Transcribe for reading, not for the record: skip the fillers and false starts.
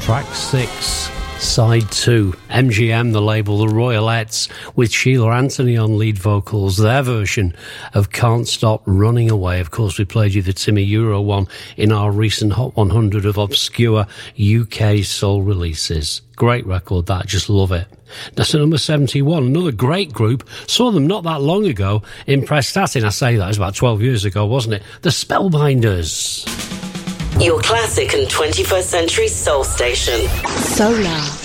Track 6, Side 2. MGM, the label, the Royalettes, with Sheila Anthony on lead vocals, their version of Can't Stop Running Away. Of course, we played you the Timmy Euro one in our recent Hot 100 of obscure UK soul releases. Great record, that. Just love it. That's at number 71. Another great group. Saw them not that long ago in Prestatyn. I say that, it was about 12 years ago, wasn't it? The Spellbinders. Your classic and 21st century soul station. Solar.